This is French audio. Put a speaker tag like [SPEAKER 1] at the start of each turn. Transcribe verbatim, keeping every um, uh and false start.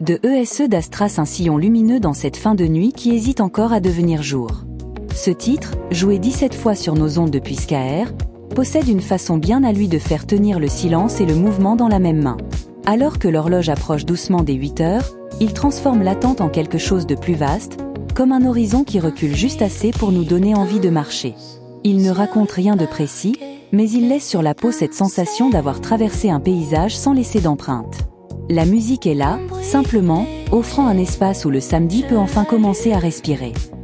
[SPEAKER 1] De E S E d'Astras, un sillon lumineux dans cette fin de nuit qui hésite encore à devenir jour. Ce titre, joué dix-sept fois sur nos ondes depuis Skaer, possède une façon bien à lui de faire tenir le silence et le mouvement dans la même main. Alors que l'horloge approche doucement des huit heures, il transforme l'attente en quelque chose de plus vaste, comme un horizon qui recule juste assez pour nous donner envie de marcher. Il ne raconte rien de précis, mais il laisse sur la peau cette sensation d'avoir traversé un paysage sans laisser d'empreinte. La musique est là, simplement, offrant un espace où le samedi peut enfin commencer à respirer.